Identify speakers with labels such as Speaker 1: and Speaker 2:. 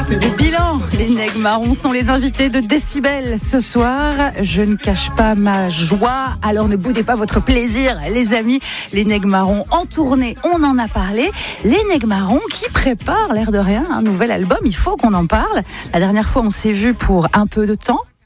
Speaker 1: Le bilan, les Nègres Marrons sont les invités de Décibel ce soir. Je ne cache pas ma joie, alors ne boudez pas votre plaisir, les amis. Les Nègres Marrons en tournée, on en a parlé. Les Nègres Marrons qui préparent, l'air de rien, un nouvel album, il faut qu'on en parle. La dernière fois, on s'est vu pour un peu de temps,